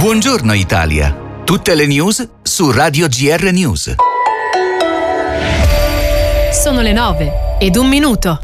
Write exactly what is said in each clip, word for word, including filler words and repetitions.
Buongiorno Italia. Tutte le news su Radio G R News. Sono le nove ed un minuto.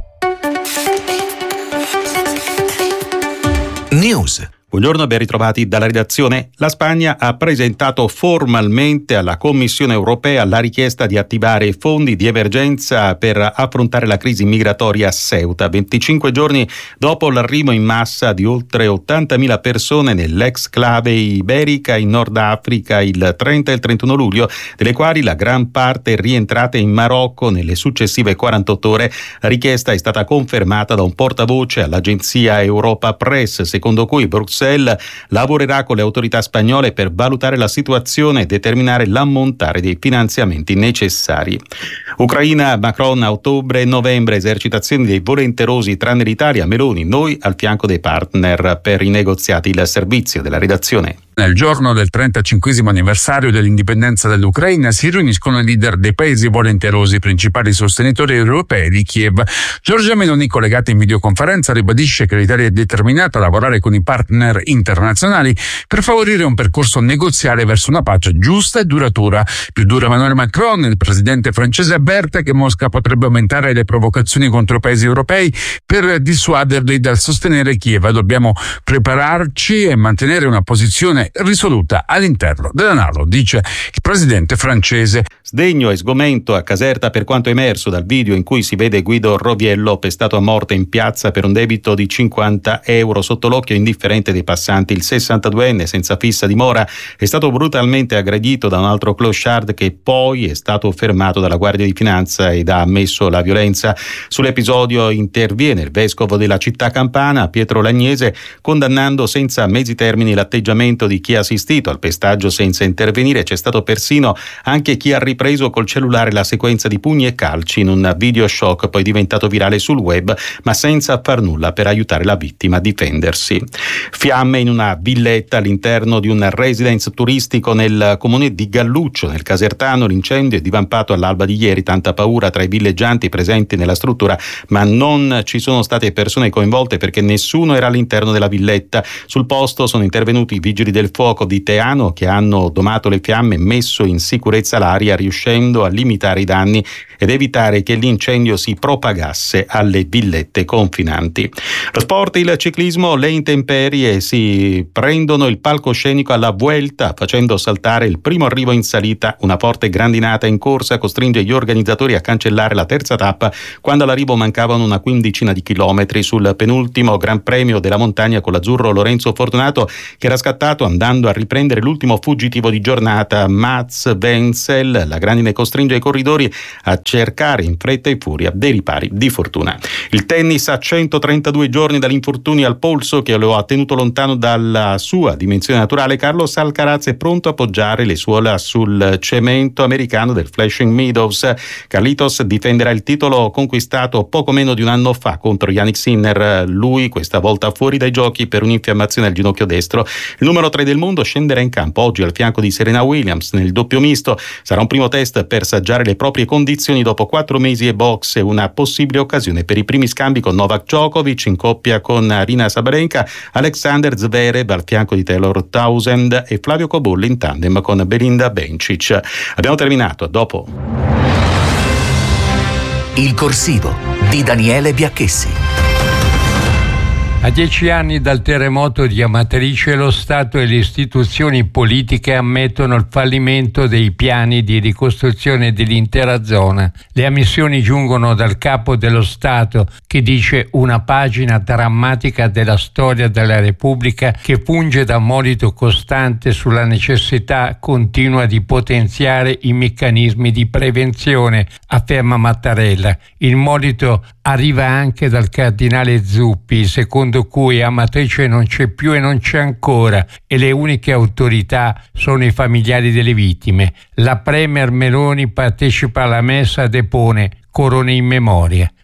News. Buongiorno e ben ritrovati dalla redazione. La Spagna ha presentato formalmente alla Commissione europea la richiesta di attivare fondi di emergenza per affrontare la crisi migratoria a Ceuta, venticinque giorni dopo l'arrivo in massa di oltre ottantamila persone nell'exclave iberica in Nord Africa il trenta e il trentuno luglio, delle quali la gran parte rientrate in Marocco nelle successive quarantotto ore. La richiesta è stata confermata da un portavoce all'agenzia Europa Press, secondo cui Bruxelles lavorerà con le autorità spagnole per valutare la situazione e determinare l'ammontare dei finanziamenti necessari. Ucraina, Macron a ottobre e novembre, esercitazioni dei volenterosi tranne l'Italia, Meloni, noi al fianco dei partner per i negoziati. Il servizio della redazione. Nel giorno del trentacinquesimo anniversario dell'indipendenza dell'Ucraina si riuniscono i leader dei paesi volenterosi, principali sostenitori europei di Kiev. Giorgia Meloni, collegata in videoconferenza, ribadisce che l'Italia è determinata a lavorare con i partner internazionali per favorire un percorso negoziale verso una pace giusta e duratura. Più duro Emmanuel Macron, il presidente francese, avverte che Mosca potrebbe aumentare le provocazioni contro i paesi europei per dissuaderli dal sostenere Kiev. Dobbiamo prepararci e mantenere una posizione risoluta all'interno della NATO, dice il presidente francese. Sdegno e sgomento a Caserta per quanto emerso dal video in cui si vede Guido Roviello pestato a morte in piazza per un debito di cinquanta euro. Sotto l'occhio indifferente dei passanti, il sessantaduenne senza fissa dimora è stato brutalmente aggredito da un altro clochard che poi è stato fermato dalla Guardia di Finanza ed ha ammesso la violenza. Sull'episodio interviene il vescovo della città campana, Pietro Lagnese, condannando senza mezzi termini l'atteggiamento di chi ha assistito al pestaggio senza intervenire. C'è stato persino anche chi ha ripreso col cellulare la sequenza di pugni e calci in un video shock poi diventato virale sul web, ma senza far nulla per aiutare la vittima a difendersi. Fiamme in una villetta all'interno di un residence turistico nel comune di Galluccio, nel Casertano. L'incendio è divampato all'alba di ieri, tanta paura tra i villeggianti presenti nella struttura, ma non ci sono state persone coinvolte perché nessuno era all'interno della villetta. Sul posto sono intervenuti i vigili del fuoco di Teano che hanno domato le fiamme e messo in sicurezza l'area, riuscendo a limitare i danni ed evitare che l'incendio si propagasse alle villette confinanti. Lo sport, il ciclismo, le intemperie si prendono il palcoscenico alla Vuelta, facendo saltare il primo arrivo in salita. Una forte grandinata in corsa costringe gli organizzatori a cancellare la terza tappa quando all'arrivo mancavano una quindicina di chilometri. Sul penultimo Gran Premio della montagna con l'azzurro Lorenzo Fortunato, che era scattato andando a riprendere l'ultimo fuggitivo di giornata, Mats Wenzel. La grandine costringe i corridori a cercare in fretta e furia dei ripari di fortuna. Il tennis a centotrentadue giorni dall'infortunio al polso che lo ha tenuto lontano dalla sua dimensione naturale. Carlos Alcaraz è pronto a appoggiare le suola sul cemento americano del Flushing Meadows. Carlitos difenderà il titolo conquistato poco meno di un anno fa contro Jannik Sinner, lui questa volta fuori dai giochi per un'infiammazione al ginocchio destro. Il numero tre del mondo scenderà in campo oggi al fianco di Serena Williams nel doppio misto. Sarà un primo test per saggiare le proprie condizioni dopo quattro mesi e box e una possibile occasione per i primi scambi con Novak Djokovic in coppia con Arina Sabalenka, Alexander Zverev al fianco di Taylor Townsend e Flavio Cobolli in tandem con Belinda Bencic. Abbiamo terminato, a dopo. Il corsivo di Daniele Biacchessi. A dieci anni dal terremoto di Amatrice, lo Stato e le istituzioni politiche ammettono il fallimento dei piani di ricostruzione dell'intera zona. Le ammissioni giungono dal capo dello Stato, che dice una pagina drammatica della storia della Repubblica che funge da monito costante sulla necessità continua di potenziare i meccanismi di prevenzione, afferma Mattarella. Il monito arriva anche dal cardinale Zuppi, secondo cui a Amatrice non c'è più e non c'è ancora e le uniche autorità sono i familiari delle vittime. La premier Meloni partecipa alla messa, depone corone in memoria.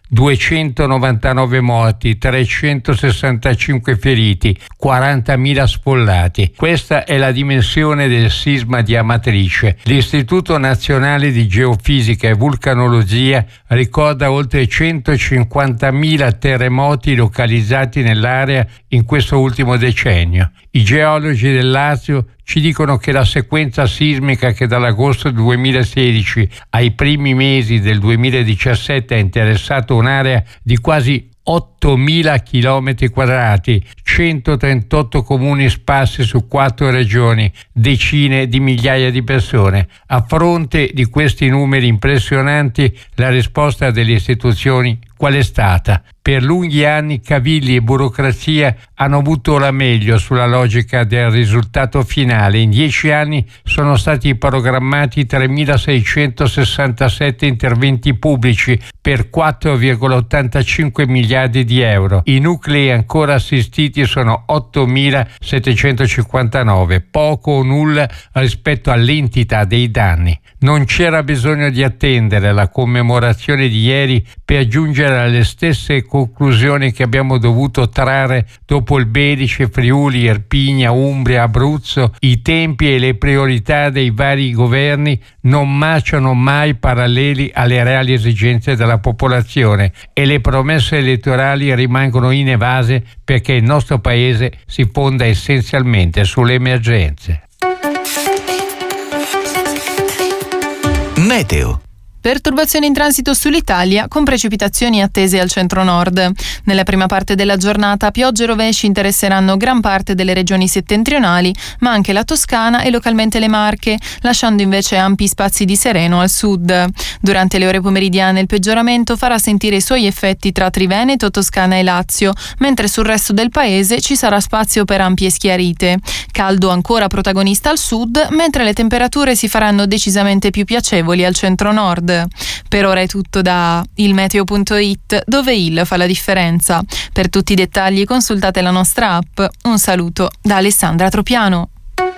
duecentonovantanove morti, trecentosessantacinque feriti, quarantamila sfollati. Questa è la dimensione del sisma di Amatrice. L'Istituto Nazionale di Geofisica e Vulcanologia ricorda oltre centocinquantamila terremoti localizzati nell'area in questo ultimo decennio. I geologi del Lazio ci dicono che la sequenza sismica che dall'agosto duemilasedici ai primi mesi del duemiladiciassette ha interessato un'area di quasi ottomila chilometri quadrati, centotrentotto comuni sparsi su quattro regioni, decine di migliaia di persone. A fronte di questi numeri impressionanti, la risposta delle istituzioni qual è stata? Per lunghi anni cavilli e burocrazia hanno avuto la meglio sulla logica del risultato finale. In dieci anni sono stati programmati tremilaseicentosessantasette interventi pubblici per quattro virgola ottantacinque miliardi di euro. I nuclei ancora assistiti sono ottomilasettecentocinquantanove, poco o nulla rispetto all'entità dei danni. Non c'era bisogno di attendere la commemorazione di ieri per giungere alle stesse conclusioni che abbiamo dovuto trarre dopo il Belice, Friuli, Irpinia, Umbria, Abruzzo. I tempi e le priorità dei vari governi non marciano mai paralleli alle reali esigenze della popolazione e le promesse elettorali rimangono inevase perché il nostro paese si fonda essenzialmente sulle emergenze. Meteo. Perturbazioni in transito sull'Italia con precipitazioni attese al centro-nord. Nella prima parte della giornata piogge e rovesci interesseranno gran parte delle regioni settentrionali, ma anche la Toscana e localmente le Marche, lasciando invece ampi spazi di sereno al sud. Durante le ore pomeridiane il peggioramento farà sentire i suoi effetti tra Triveneto, Toscana e Lazio, mentre sul resto del paese ci sarà spazio per ampie schiarite. Caldo ancora protagonista al sud, mentre le temperature si faranno decisamente più piacevoli al centro-nord. Per ora è tutto da ilmeteo punto it, dove il fa la differenza. Per tutti i dettagli consultate la nostra app. Un saluto da Alessandra Tropiano.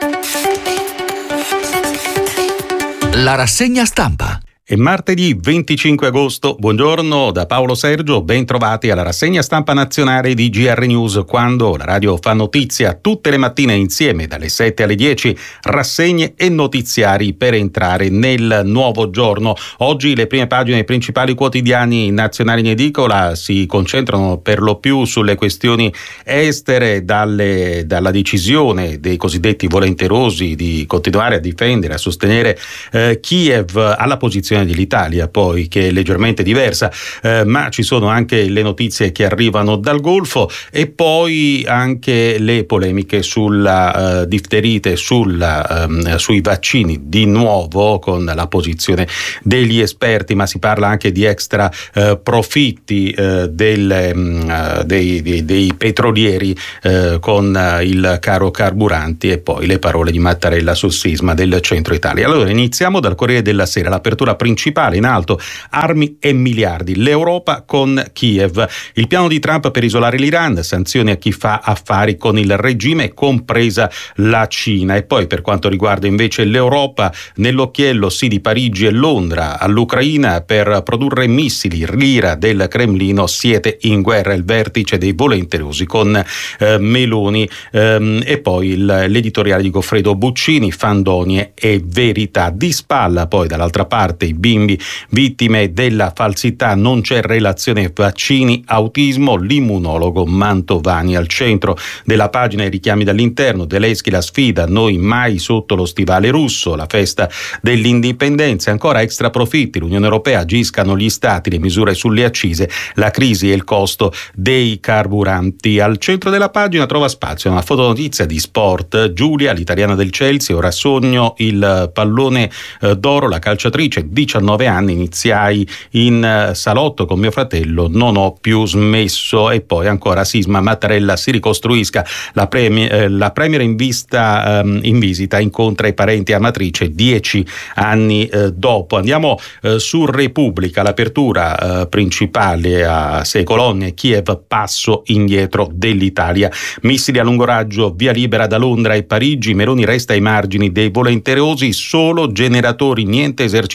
La rassegna stampa. È martedì venticinque agosto, buongiorno da Paolo Sergio, ben trovati alla rassegna stampa nazionale di G R News, quando la radio fa notizia tutte le mattine insieme dalle sette alle dieci, rassegne e notiziari per entrare nel nuovo giorno. Oggi le prime pagine dei principali quotidiani nazionali in edicola si concentrano per lo più sulle questioni estere, dalle, dalla decisione dei cosiddetti volenterosi di continuare a difendere, a sostenere eh, Kiev, alla posizione dell'Italia poi che è leggermente diversa, eh, ma ci sono anche le notizie che arrivano dal Golfo e poi anche le polemiche sulla uh, difterite, sulla, um, sui vaccini, di nuovo con la posizione degli esperti, ma si parla anche di extra uh, profitti uh, del, um, dei, dei, dei petrolieri uh, con uh, il caro carburanti, e poi le parole di Mattarella sul sisma del centro Italia. Allora iniziamo dal Corriere della Sera, l'apertura principale in alto, armi e miliardi, l'Europa con Kiev, il piano di Trump per isolare l'Iran, sanzioni a chi fa affari con il regime, compresa la Cina. E poi per quanto riguarda invece l'Europa, nell'occhiello sì di Parigi e Londra all'Ucraina per produrre missili, l'ira del Cremlino, siete in guerra, il vertice dei volenterosi con eh, Meloni, ehm, e poi il, l'editoriale di Goffredo Buccini, fandonie e verità. Di spalla poi dall'altra parte i bimbi vittime della falsità, non c'è relazione vaccini, autismo, l'immunologo Mantovani. Al centro della pagina i richiami dall'interno, Zelensky la sfida, noi mai sotto lo stivale russo, la festa dell'indipendenza, ancora extra profitti, l'Unione Europea, agiscano gli stati, le misure sulle accise, la crisi e il costo dei carburanti. Al centro della pagina trova spazio una fotonotizia di sport, Giulia, l'italiana del Chelsea, ora sogno il pallone d'oro, la calciatrice, diciannove anni, iniziai in salotto con mio fratello, non ho più smesso. E poi ancora sisma, Mattarella si ricostruisca, la, premi- eh, la premier in, vista, ehm, in visita incontra i parenti Amatrice dieci anni eh, dopo. Andiamo eh, su Repubblica, l'apertura eh, principale a sei colonne, Kiev, passo indietro dell'Italia, missili a lungo raggio, via libera da Londra e Parigi, Meloni resta ai margini dei volenterosi, solo generatori, niente esercitazioni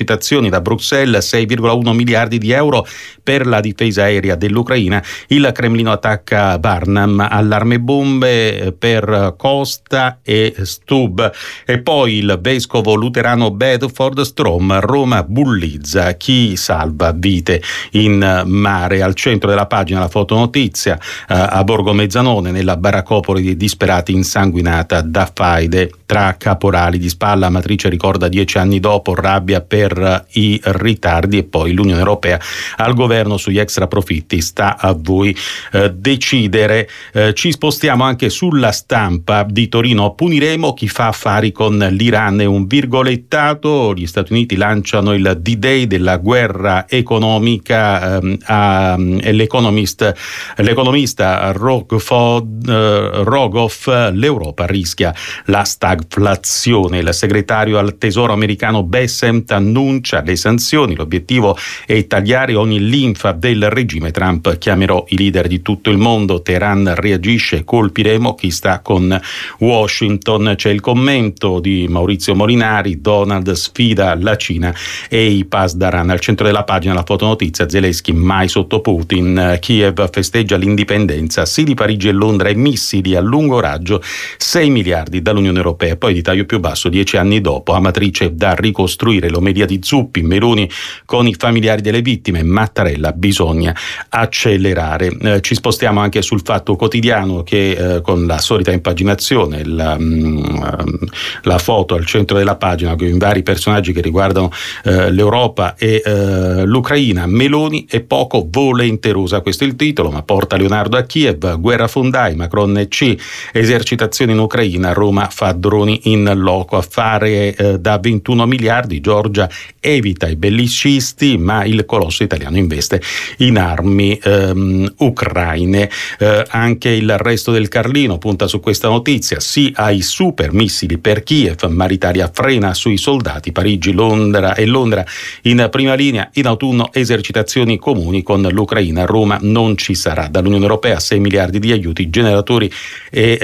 esercitazioni da Bruxelles, sei virgola uno miliardi di euro per la difesa aerea dell'Ucraina. Il Cremlino attacca Barnam, allarme bombe per Costa e Stub. E poi il vescovo luterano Bedford Strom, Roma bullizza, chi salva vite in mare. Al centro della pagina la fotonotizia, eh, a Borgo Mezzanone, nella baraccopoli di disperati insanguinata da faide tra caporali. Di spalla Amatrice ricorda dieci anni dopo, rabbia per i ritardi, e poi l'Unione Europea al governo sugli extra profitti, sta a voi eh, decidere. Eh, ci spostiamo anche sulla Stampa di Torino, puniremo chi fa affari con l'Iran, è un virgolettato, gli Stati Uniti lanciano il D-Day della guerra economica, ehm, a, l'economist, l'economista Rogfod, eh, Rogoff, l'Europa rischia la stagflazione. Il segretario al Tesoro americano Bessent annuncia le sanzioni, l'obiettivo è tagliare ogni linfa del regime Trump, chiamerò i leader di tutto il mondo, Teheran reagisce, colpiremo chi sta con Washington. C'è il commento di Maurizio Molinari, Donald sfida la Cina e i Pasdaran. Al centro della pagina la fotonotizia, Zelensky mai sotto Putin, Kiev festeggia l'indipendenza, sì di Parigi e Londra e missili a lungo raggio, sei miliardi dall'Unione Europea. Poi di taglio più basso, dieci anni dopo, Amatrice da ricostruire, l'omelia di Zuppi, Meloni con i familiari delle vittime, Mattarella bisogna accelerare. Eh, ci spostiamo anche sul Fatto Quotidiano che eh, con la solita impaginazione, la, mh, la foto al centro della pagina con i vari personaggi che riguardano eh, l'Europa e eh, l'Ucraina. Meloni è poco volenterosa, questo è il titolo, ma porta Leonardo a Kiev, guerra fondai, Macron C, esercitazioni in Ucraina, Roma fa droni in loco, affare eh, da ventuno miliardi, Giorgia evita i bellicisti, ma il colosso italiano investe in armi ehm, ucraine. Eh, anche il Resto del Carlino punta su questa notizia, sì ai super missili per Kiev, ma l'Italia frena sui soldati, Parigi, Londra e Londra in prima linea, in autunno esercitazioni comuni con l'Ucraina, Roma non ci sarà. Dall'Unione Europea sei miliardi di aiuti, generatori e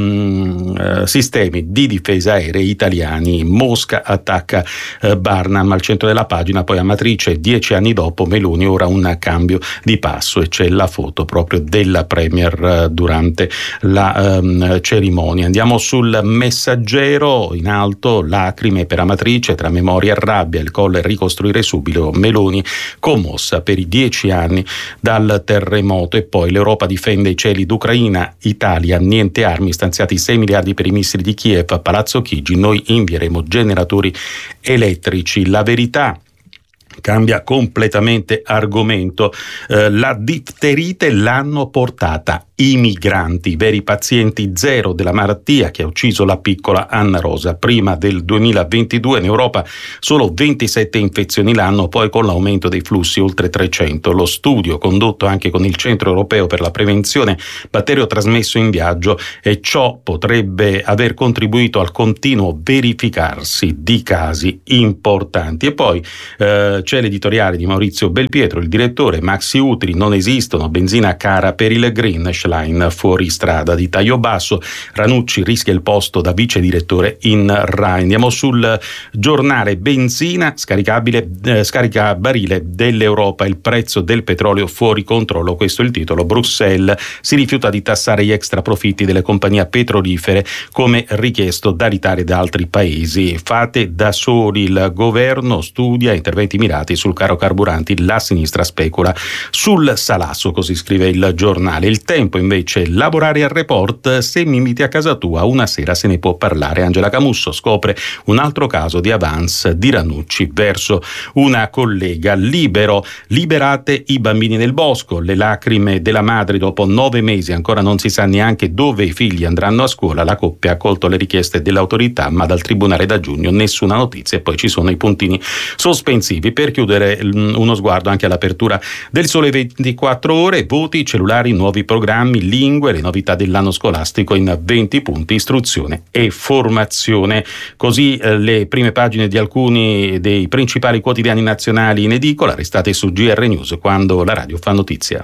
ehm, sistemi di difesa aerea italiani, Mosca attacca eh, Barnam. Al centro della pagina poi Amatrice, dieci anni dopo Meloni, ora un cambio di passo, e c'è la foto proprio della Premier eh, durante la ehm, cerimonia. Andiamo sul Messaggero, in alto lacrime per Amatrice, tra memoria e rabbia, il Colle ricostruire subito, Meloni commossa per i dieci anni dal terremoto. E poi l'Europa difende i cieli d'Ucraina, Italia niente armi, stanziati sei miliardi per i missili di Kiev, a Palazzo Chigi noi invieremo generatori elettrici. La Verità cambia completamente argomento, eh, la difterite l'hanno portata i migranti, veri pazienti zero della malattia che ha ucciso la piccola Anna Rosa. Prima del duemilaventidue in Europa solo ventisette infezioni l'anno, poi con l'aumento dei flussi oltre trecento. Lo studio condotto anche con il Centro Europeo per la Prevenzione Batterio trasmesso in viaggio, e ciò potrebbe aver contribuito al continuo verificarsi di casi importanti. E poi eh, c'è l'editoriale di Maurizio Belpietro, il direttore, maxi utili non esistono, benzina cara per il green, Schlein fuori strada. Di taglio basso, Ranucci rischia il posto da vice direttore in Rai. Andiamo sul Giornale, benzina scaricabile, eh, scaricabarile dell'Europa, il prezzo del petrolio fuori controllo, questo è il titolo. Bruxelles si rifiuta di tassare gli extra profitti delle compagnie petrolifere come richiesto dall'Italia e da altri paesi. Fate da soli, il governo studia interventi mirati sul caro carburanti, la sinistra specula sul salasso, così scrive il Giornale. Il Tempo invece, lavorare al report, se mi inviti a casa tua una sera se ne può parlare. Angela Camusso scopre un altro caso di avance di Ranucci verso una collega. Libero, liberate i bambini nel bosco, le lacrime della madre dopo nove mesi, ancora non si sa neanche dove i figli andranno a scuola. La coppia ha accolto le richieste delle autorità, ma dal tribunale da giugno nessuna notizia. E poi ci sono i puntini sospensivi. Per chiudere, uno sguardo anche all'apertura del Sole ventiquattro Ore, voti, cellulari, nuovi programmi, lingue, le novità dell'anno scolastico in venti punti, istruzione e formazione. Così eh, le prime pagine di alcuni dei principali quotidiani nazionali in edicola. Restate su G R News, quando la radio fa notizia.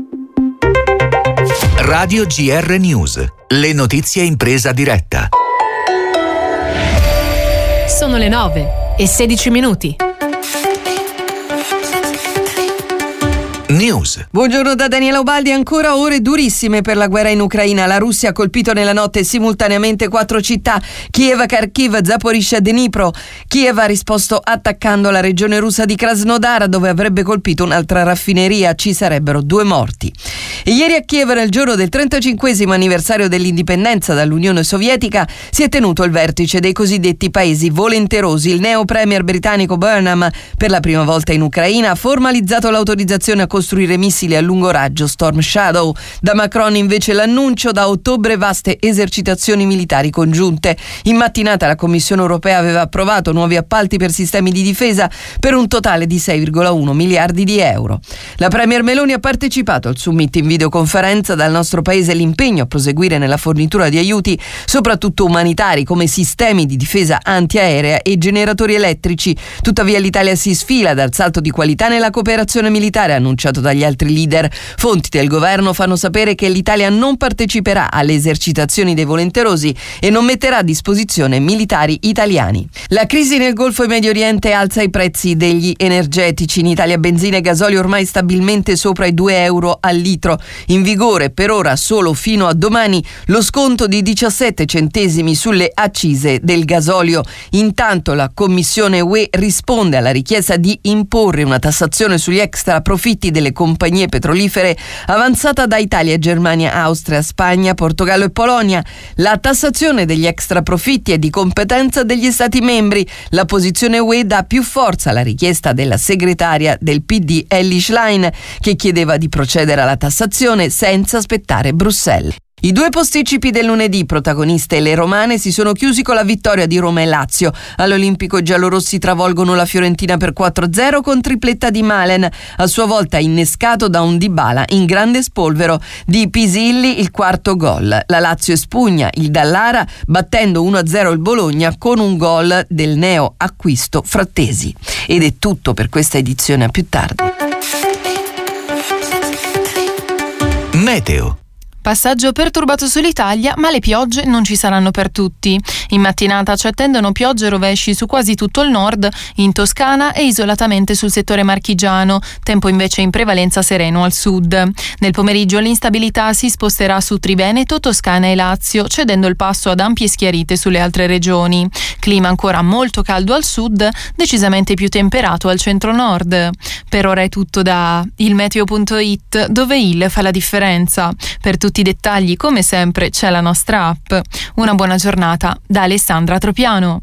Radio G R News, le notizie in presa diretta. Sono le nove e sedici minuti. News. Buongiorno da Daniela Ubaldi. Ancora ore durissime per la guerra in Ucraina. La Russia ha colpito nella notte simultaneamente quattro città: Kiev, Kharkiv, Zaporizhzhia e Dnipro. Kiev ha risposto attaccando la regione russa di Krasnodar, dove avrebbe colpito un'altra raffineria. Ci sarebbero due morti. E ieri a Kiev, nel giorno del trentacinquesimo anniversario dell'indipendenza dall'Unione Sovietica, si è tenuto il vertice dei cosiddetti paesi volenterosi. Il neo premier britannico Burnham, per la prima volta in Ucraina, ha formalizzato l'autorizzazione a costruire missili a lungo raggio Storm Shadow. Da Macron invece l'annuncio: da ottobre vaste esercitazioni militari congiunte. In mattinata la Commissione europea aveva approvato nuovi appalti per sistemi di difesa per un totale di sei virgola uno miliardi di euro. La premier Meloni ha partecipato al summit in videoconferenza. Dal nostro paese l'impegno a proseguire nella fornitura di aiuti, soprattutto umanitari, come sistemi di difesa antiaerea e generatori elettrici. Tuttavia l'Italia si sfila dal salto di qualità nella cooperazione militare annunciato dagli altri leader. Fonti del governo fanno sapere che l'Italia non parteciperà alle esercitazioni dei volenterosi e non metterà a disposizione militari italiani. La crisi nel Golfo e Medio Oriente alza i prezzi degli energetici. In Italia benzina e gasolio ormai stabilmente sopra i due euro al litro. In vigore per ora solo fino a domani lo sconto di diciassette centesimi sulle accise del gasolio. Intanto la Commissione U E risponde alla richiesta di imporre una tassazione sugli extra profitti delle compagnie petrolifere avanzata da Italia, Germania, Austria, Spagna, Portogallo e Polonia. La tassazione degli extra profitti è di competenza degli Stati membri. La posizione U E dà più forza alla richiesta della segretaria del P D Elly Schlein, che chiedeva di procedere alla tassazione senza aspettare Bruxelles. I due posticipi del lunedì, protagoniste le romane, si sono chiusi con la vittoria di Roma e Lazio. All'Olimpico i giallorossi travolgono la Fiorentina per quattro a zero con tripletta di Malen, a sua volta innescato da un Dybala in grande spolvero. Di Pisilli il quarto gol. La Lazio espugna il Dallara battendo uno a zero il Bologna con un gol del neo acquisto Frattesi. Ed è tutto per questa edizione, a più tardi. Meteo. Passaggio perturbato sull'Italia, ma le piogge non ci saranno per tutti. In mattinata ci attendono piogge e rovesci su quasi tutto il nord, in Toscana e isolatamente sul settore marchigiano, tempo invece in prevalenza sereno al sud. Nel pomeriggio l'instabilità si sposterà su Triveneto, Toscana e Lazio, cedendo il passo ad ampie schiarite sulle altre regioni. Clima ancora molto caldo al sud, decisamente più temperato al centro-nord. Per ora è tutto da il meteo punto it, dove il fa la differenza. Per tutti i dettagli, come sempre, c'è la nostra app. Una buona giornata da Alessandra Tropiano.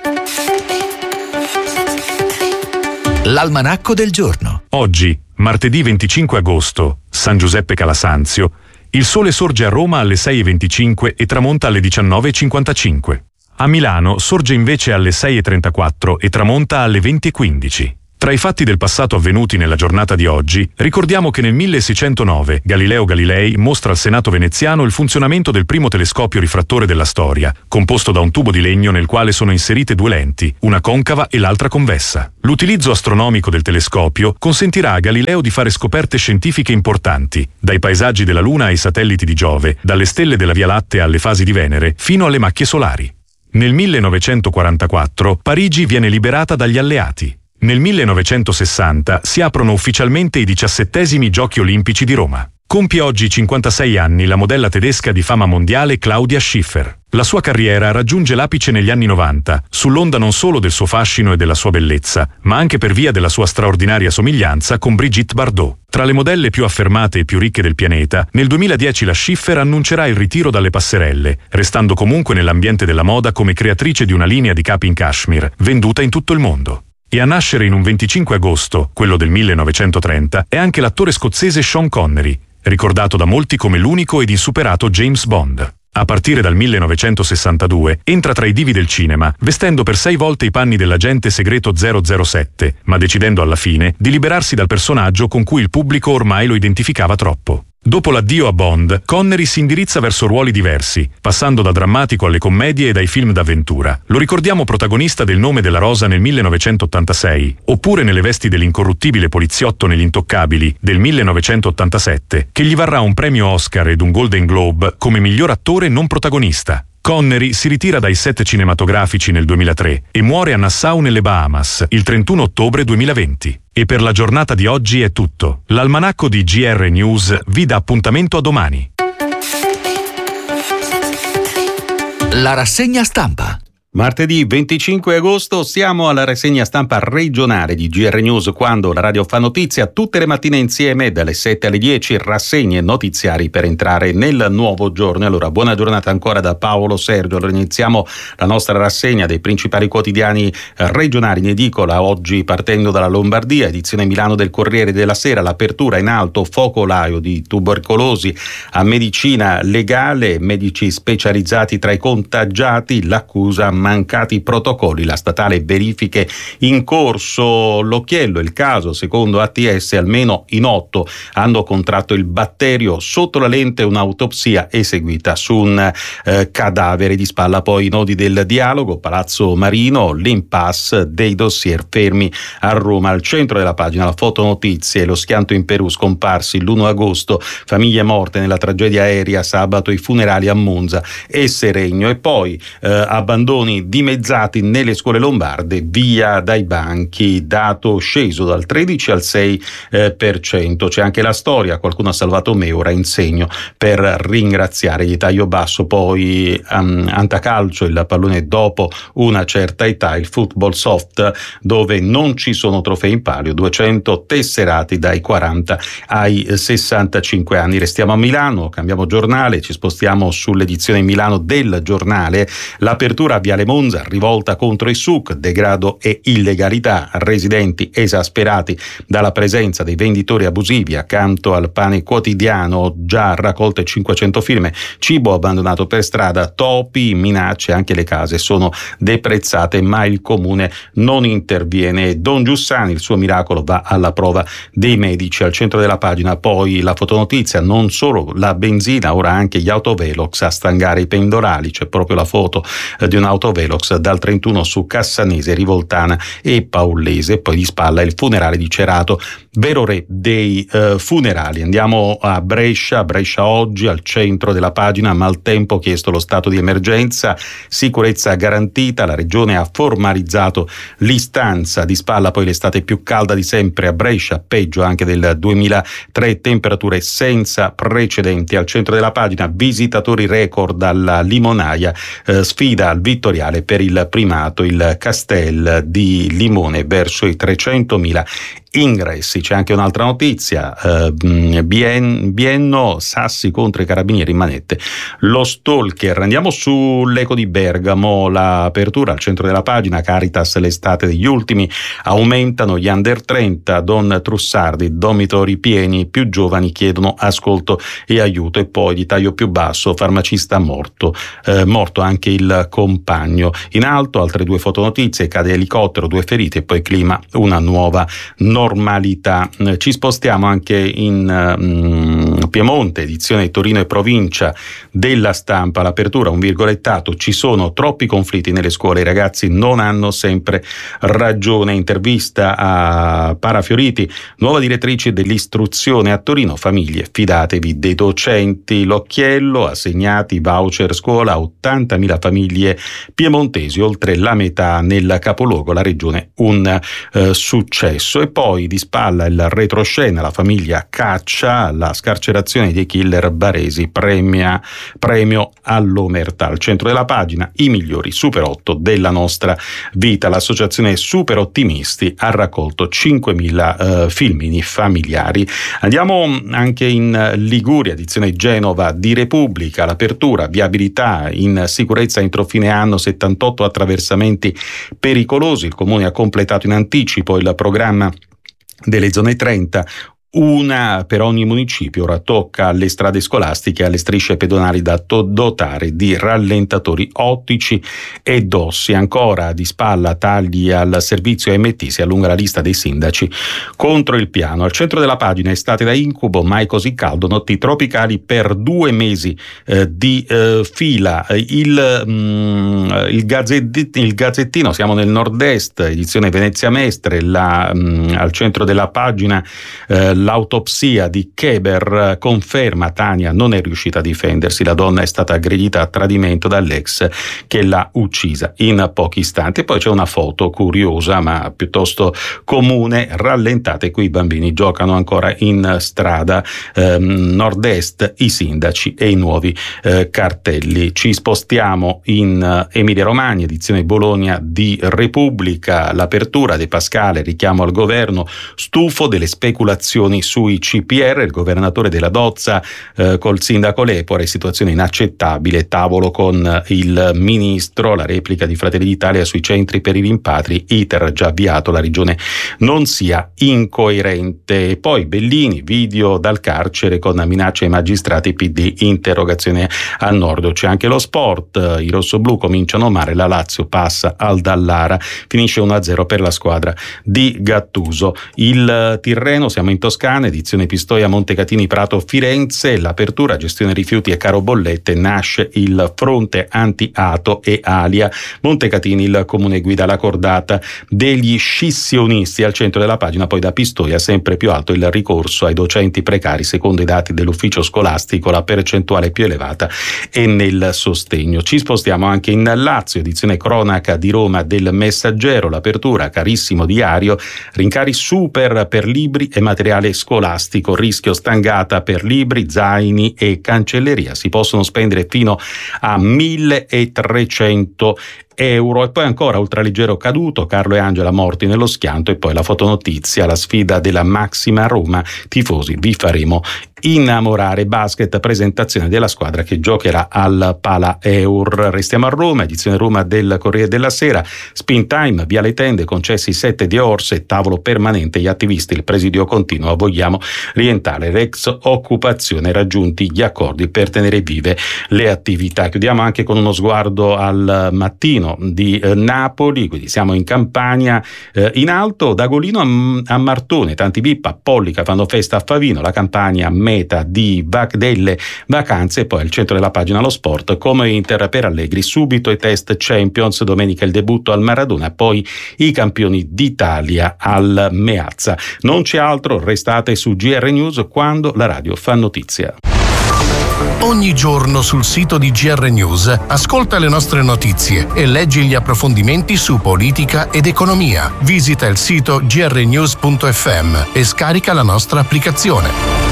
L'almanacco del giorno. Oggi, martedì venticinque agosto, San Giuseppe Calasanzio, il sole sorge a Roma alle sei e venticinque e tramonta alle diciannove e cinquantacinque. A Milano sorge invece alle sei e trentaquattro e tramonta alle venti e quindici. Tra i fatti del passato avvenuti nella giornata di oggi, ricordiamo che nel milleseicentonove Galileo Galilei mostra al Senato veneziano il funzionamento del primo telescopio rifrattore della storia, composto da un tubo di legno nel quale sono inserite due lenti, una concava e l'altra convessa. L'utilizzo astronomico del telescopio consentirà a Galileo di fare scoperte scientifiche importanti, dai paesaggi della Luna ai satelliti di Giove, dalle stelle della Via Lattea alle fasi di Venere, fino alle macchie solari. Nel millenovecentoquarantaquattro Parigi viene liberata dagli alleati. Nel millenovecentosessanta si aprono ufficialmente i diciassettesimi Giochi Olimpici di Roma. Compie oggi cinquantasei anni la modella tedesca di fama mondiale Claudia Schiffer. La sua carriera raggiunge l'apice negli anni novanta, sull'onda non solo del suo fascino e della sua bellezza, ma anche per via della sua straordinaria somiglianza con Brigitte Bardot. Tra le modelle più affermate e più ricche del pianeta, nel duemiladieci la Schiffer annuncerà il ritiro dalle passerelle, restando comunque nell'ambiente della moda come creatrice di una linea di capi in cashmere, venduta in tutto il mondo. E a nascere in un venticinque agosto, quello del millenovecentotrenta, è anche l'attore scozzese Sean Connery, ricordato da molti come l'unico ed insuperato James Bond. A partire dal millenovecentosessantadue entra tra i divi del cinema, vestendo per sei volte i panni dell'agente segreto zero zero sette, ma decidendo alla fine di liberarsi dal personaggio con cui il pubblico ormai lo identificava troppo. Dopo l'addio a Bond, Connery si indirizza verso ruoli diversi, passando da drammatico alle commedie e dai film d'avventura. Lo ricordiamo protagonista del Nome della Rosa nel millenovecentottantasei, oppure nelle vesti dell'incorruttibile poliziotto negli Intoccabili del millenovecentottantasette, che gli varrà un premio Oscar ed un Golden Globe come miglior attore non protagonista. Connery si ritira dai set cinematografici nel duemilatré e muore a Nassau nelle Bahamas il trentuno ottobre duemilaventi. E per la giornata di oggi è tutto. L'almanacco di G R News vi dà appuntamento a domani. La rassegna stampa. Martedì venticinque agosto siamo alla rassegna stampa regionale di G R News, quando la radio fa notizia tutte le mattine insieme dalle sette alle dieci, rassegne notiziari per entrare nel nuovo giorno. Allora, buona giornata ancora da Paolo Sergio. Allora, iniziamo la nostra rassegna dei principali quotidiani regionali in edicola, oggi partendo dalla Lombardia, edizione Milano del Corriere della Sera, l'apertura in alto, focolaio di tubercolosi a medicina legale, medici specializzati tra i contagiati, l'accusa mancati protocolli, la statale verifiche in corso. L'occhiello, il caso, secondo A T S almeno in otto hanno contratto il batterio, sotto la lente un'autopsia eseguita su un eh, cadavere. Di spalla poi i nodi del dialogo, Palazzo Marino, l'impasse dei dossier fermi a Roma. Al centro della pagina la fotonotizie, lo schianto in Perù, scomparsi l'primo agosto, famiglie morte nella tragedia aerea, sabato i funerali a Monza e Seregno, e poi eh, abbandoni dimezzati nelle scuole lombarde, via dai banchi, dato sceso dal tredici al sei per cento. C'è anche la storia, qualcuno ha salvato me, ora insegno per ringraziare. Di taglio basso poi um, Antacalcio, il pallone dopo una certa età, il football soft dove non ci sono trofei in palio, duecento tesserati dai quaranta ai sessantacinque anni. Restiamo a Milano, cambiamo giornale, ci spostiamo sull'edizione Milano del Giornale. L'apertura Viale Monza, rivolta contro i S U C, degrado e illegalità, residenti esasperati dalla presenza dei venditori abusivi. Accanto al pane quotidiano, già raccolte cinquecento firme, cibo abbandonato per strada, topi, minacce, anche le case sono deprezzate, ma il comune non interviene. Don Giussani, il suo miracolo va alla prova dei medici. Al centro della pagina poi la fotonotizia, non solo la benzina, ora anche gli autovelox a stangare i pendolari. C'è proprio la foto di un'autovelox dal trentuno su Cassanese, Rivoltana e Paullese. Poi di spalla il funerale di Cerato, vero re dei eh, funerali. Andiamo a Brescia, Brescia oggi al centro della pagina, maltempo, chiesto lo stato di emergenza, sicurezza garantita, la regione ha formalizzato l'istanza. Di spalla poi l'estate più calda di sempre a Brescia, peggio anche del duemilatré, temperature senza precedenti. Al centro della pagina visitatori record alla Limonaia, eh, sfida al Vittoriale per il primato, il Castel di Limone verso i trecentomila ingressi. C'è anche un'altra notizia, eh, Bien, Bienno, Sassi contro i carabinieri in manette, lo stalker. Andiamo sull'Eco di Bergamo, l'apertura al centro della pagina, Caritas, l'estate degli ultimi, aumentano gli under trenta, Don Trussardi, dormitori pieni, più giovani chiedono ascolto e aiuto. E poi di taglio più basso, farmacista morto, eh, morto anche il compagno. In alto altre due fotonotizie, cade elicottero, due feriti, e poi clima, una nuova normalità. Ci spostiamo anche in um, Piemonte, edizione Torino e provincia della Stampa. L'apertura, un virgolettato, ci sono troppi conflitti nelle scuole, i ragazzi non hanno sempre ragione. Intervista a Parafioriti, nuova direttrice dell'istruzione a Torino, famiglie fidatevi dei docenti. L'occhiello, assegnati voucher scuola a ottantamila famiglie piemontesi, oltre la metà nel capoluogo, la regione un uh, successo. E poi di spalla il retroscena, la famiglia caccia, la scarcerazione dei killer baresi, premia, premio all'omertà. Al centro della pagina i migliori Super otto della nostra vita. L'associazione Super Ottimisti ha raccolto cinquemila uh, filmini familiari. Andiamo anche in Liguria, edizione Genova di Repubblica, l'apertura, viabilità in sicurezza entro fine anno, settantotto attraversamenti pericolosi, il comune ha completato in anticipo il programma delle zone trenta, una per ogni municipio. Ora tocca alle strade scolastiche e alle strisce pedonali da dotare di rallentatori ottici e dossi. Ancora di spalla, tagli al servizio M T, si allunga la lista dei sindaci contro il piano. Al centro della pagina, estate da incubo, mai così caldo, notti tropicali per due mesi eh, di eh, fila. Il, mm, il, gazzetti, il Gazzettino, siamo nel nord-est, edizione Venezia Mestre, la, mm, al centro della pagina eh, L'autopsia di Keber conferma Tania non è riuscita a difendersi, la donna è stata aggredita a tradimento dall'ex che l'ha uccisa in pochi istanti. E poi c'è una foto curiosa ma piuttosto comune: rallentate, qui i bambini giocano ancora in strada, ehm, nord-est, i sindaci e i nuovi eh, cartelli. Ci spostiamo in Emilia Romagna, edizione Bologna di Repubblica, l'apertura De Pascale, richiamo al governo, stufo delle speculazioni sui C P R, il governatore della Dozza eh, col sindaco Lepore, situazione inaccettabile, tavolo con il ministro, la replica di Fratelli d'Italia sui centri per i rimpatri, iter già avviato, la regione non sia incoerente. E poi Bellini, video dal carcere con minacce ai magistrati, P D, interrogazione a Nord. C'è anche lo sport, i rossoblù cominciano male, la Lazio passa al Dallara, finisce uno a zero per la squadra di Gattuso. Il Tirreno, siamo in Toscana, edizione Pistoia, Montecatini, Prato, Firenze, l'apertura, gestione rifiuti e caro bollette, nasce il fronte anti-Ato e Alia. Montecatini, il comune guida la cordata degli scissionisti, al centro della pagina. Poi da Pistoia sempre più alto il ricorso ai docenti precari, secondo i dati dell'ufficio scolastico la percentuale più elevata è nel sostegno. Ci spostiamo anche in Lazio, edizione cronaca di Roma del Messaggero, l'apertura, carissimo diario, rincari super per libri e materiale scolastico, rischio stangata per libri, zaini e cancelleria, si possono spendere fino a milletrecento euro. E poi ancora ultraleggero caduto, Carlo e Angela morti nello schianto. E poi la fotonotizia, la sfida della Maxima Roma, tifosi vi faremo innamorare. Basket, presentazione della squadra che giocherà al Pala Eur. Restiamo a Roma, edizione Roma del Corriere della Sera, spin time, via le tende, concessi sette di Orse, tavolo permanente, gli attivisti, il presidio continuo, vogliamo rientrare, l'ex occupazione, raggiunti gli accordi per tenere vive le attività. Chiudiamo anche con uno sguardo al Mattino di eh, Napoli, quindi siamo in Campania, eh, in alto, da Golino a, a Martone, tanti V I P a Pollica fanno festa a Favino, la Campania meta di vac- delle vacanze. E poi al centro della pagina lo sport, come Inter per Allegri, subito i test Champions, domenica il debutto al Maradona, poi i campioni d'Italia al Meazza. Non c'è altro, restate su G R News quando la radio fa notizia. Ogni giorno sul sito di G R News ascolta le nostre notizie e leggi gli approfondimenti su politica ed economia. Visita il sito g r news punto f m e scarica la nostra applicazione.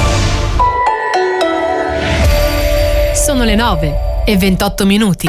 Sono le nove e ventotto minuti.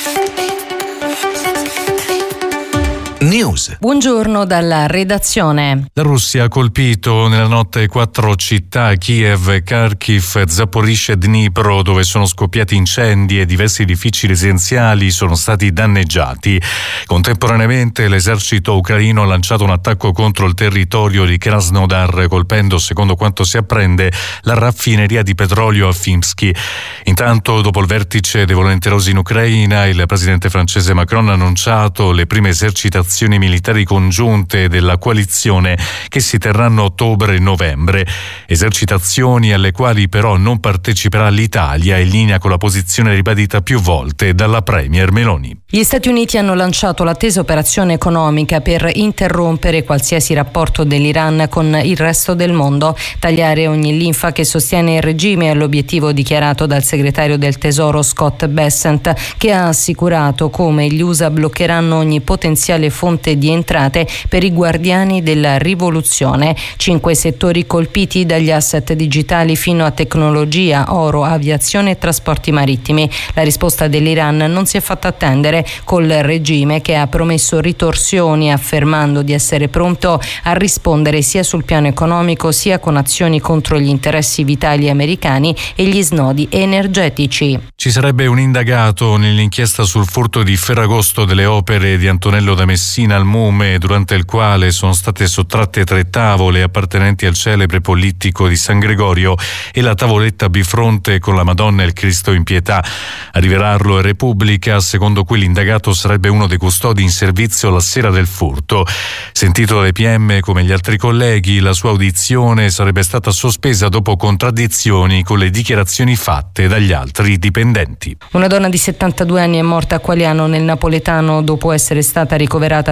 News. Buongiorno dalla redazione. La Russia ha colpito nella notte quattro città, Kiev, Kharkiv, Zaporizhzhia e Dnipro, dove sono scoppiati incendi e diversi edifici residenziali sono stati danneggiati. Contemporaneamente l'esercito ucraino ha lanciato un attacco contro il territorio di Krasnodar, colpendo, secondo quanto si apprende, la raffineria di petrolio a Fimsky. Intanto, dopo il vertice dei volenterosi in Ucraina, il presidente francese Macron ha annunciato le prime esercitazioni militari congiunte della coalizione che si terranno a ottobre e novembre. Esercitazioni alle quali però non parteciperà l'Italia, in linea con la posizione ribadita più volte dalla premier Meloni. Gli Stati Uniti hanno lanciato l'attesa operazione economica per interrompere qualsiasi rapporto dell'Iran con il resto del mondo. Tagliare ogni linfa che sostiene il regime è l'obiettivo dichiarato dal segretario del Tesoro Scott Bessent, che ha assicurato come gli U S A bloccheranno ogni potenziale fonte di entrate per i guardiani della rivoluzione. Cinque settori colpiti, dagli asset digitali fino a tecnologia, oro, aviazione e trasporti marittimi. La risposta dell'Iran non si è fatta attendere, col regime che ha promesso ritorsioni, affermando di essere pronto a rispondere sia sul piano economico sia con azioni contro gli interessi vitali americani e gli snodi energetici. Ci sarebbe un indagato nell'inchiesta sul furto di Ferragosto delle opere di Antonello da Messina al Mume, durante il quale sono state sottratte tre tavole appartenenti al celebre polittico di San Gregorio e la tavoletta bifronte con la Madonna e il Cristo in pietà. A rivelarlo è Repubblica, secondo cui l'indagato sarebbe uno dei custodi in servizio la sera del furto. Sentito dalle P M come gli altri colleghi, la sua audizione sarebbe stata sospesa dopo contraddizioni con le dichiarazioni fatte dagli altri dipendenti. Una donna di settantadue anni è morta a Qualiano nel napoletano dopo essere stata ricoverata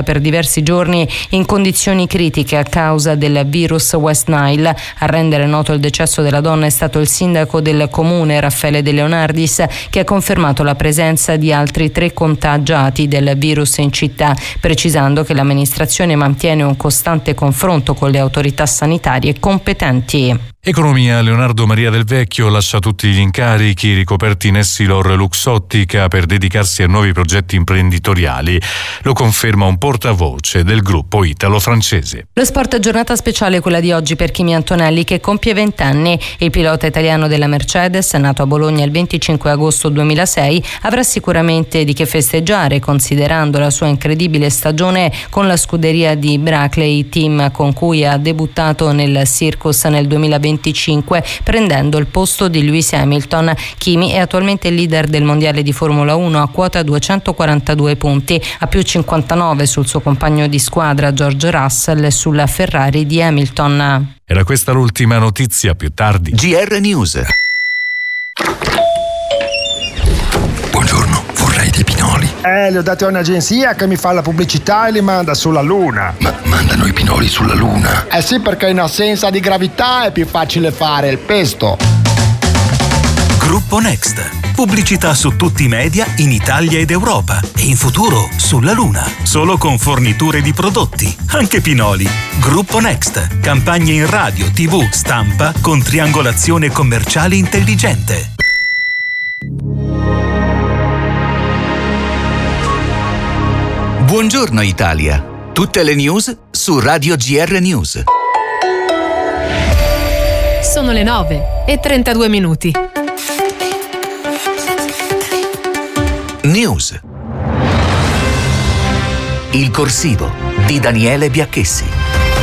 per diversi giorni in condizioni critiche a causa del virus West Nile. A rendere noto il decesso della donna è stato il sindaco del comune Raffaele De Leonardis, che ha confermato la presenza di altri tre contagiati del virus in città, precisando che l'amministrazione mantiene un costante confronto con le autorità sanitarie competenti. Economia. Leonardo Maria Del Vecchio lascia tutti gli incarichi ricoperti in Essilor Luxottica per dedicarsi a nuovi progetti imprenditoriali. Lo conferma un portavoce del gruppo italo-francese. Lo sport è giornata speciale quella di oggi per Kimi Antonelli, che compie venti anni. Il pilota italiano della Mercedes, nato a Bologna il venticinque agosto duemilasei, avrà sicuramente di che festeggiare, considerando la sua incredibile stagione con la scuderia di Brackley, team con cui ha debuttato nel Circus nel duemilaventicinque, prendendo il posto di Lewis Hamilton. Kimi è attualmente il leader del mondiale di Formula uno a quota duecentoquarantadue punti, a più cinquantanove sul suo compagno di squadra George Russell e sulla Ferrari di Hamilton. Era questa l'ultima notizia, più tardi. G R News. Buongiorno, vorrei dei pinoli. Eh, li ho dati a un'agenzia che mi fa la pubblicità e li manda sulla Luna. Ma mandano i pinoli sulla Luna? Eh sì, perché in assenza di gravità è più facile fare il pesto. Gruppo Next. Pubblicità su tutti i media in Italia ed Europa e in futuro sulla Luna. Solo con forniture di prodotti, anche pinoli. Gruppo Next. Campagne in radio, tivù, stampa con triangolazione commerciale intelligente. Buongiorno Italia. Tutte le news su Radio G R News. Sono le nove e trentadue minuti. News. Il corsivo di Daniele Biacchessi.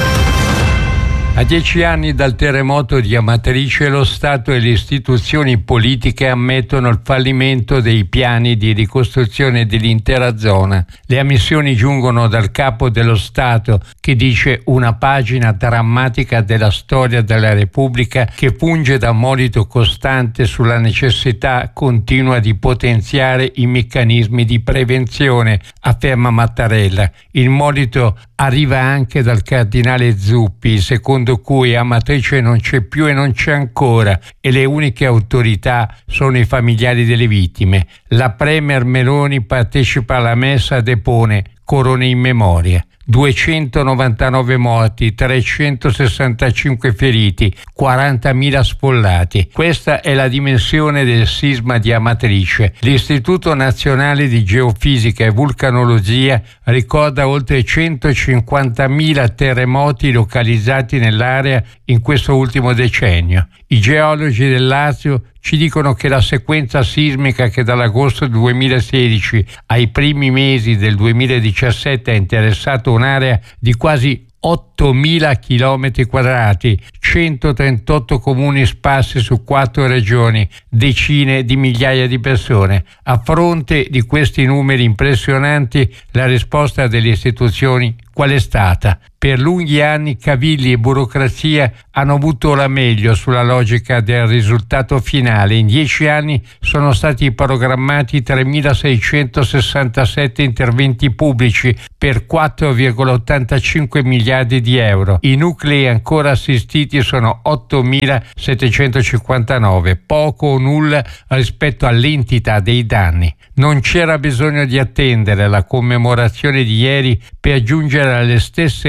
A dieci anni dal terremoto di Amatrice, lo Stato e le istituzioni politiche ammettono il fallimento dei piani di ricostruzione dell'intera zona. Le ammissioni giungono dal capo dello Stato, che dice una pagina drammatica della storia della Repubblica che funge da monito costante sulla necessità continua di potenziare i meccanismi di prevenzione, afferma Mattarella. Il monito arriva anche dal cardinale Zuppi, secondo cui a Amatrice non c'è più e non c'è ancora e le uniche autorità sono i familiari delle vittime. La premier Meloni partecipa alla messa, depone corone in memoria. duecentonovantanove morti, trecentosessantacinque feriti, quarantamila sfollati. Questa è la dimensione del sisma di Amatrice. L'Istituto Nazionale di Geofisica e Vulcanologia ricorda oltre centocinquantamila terremoti localizzati nell'area in questo ultimo decennio. I geologi del Lazio ci dicono che la sequenza sismica che dall'agosto duemilasedici ai primi mesi del duemiladiciassette ha interessato un'area di quasi ottomila chilometri quadrati, centotrentotto comuni sparsi su quattro regioni, decine di migliaia di persone. A fronte di questi numeri impressionanti, la risposta delle istituzioni qual è stata? Per lunghi anni cavilli e burocrazia hanno avuto la meglio sulla logica del risultato finale. In dieci anni sono stati programmati tremilaseicentosessantasette interventi pubblici per quattro virgola ottantacinque miliardi di euro. I nuclei ancora assistiti sono ottomilasettecentocinquantanove, poco o nulla rispetto all'entità dei danni. Non c'era bisogno di attendere la commemorazione di ieri per giungere alle stesse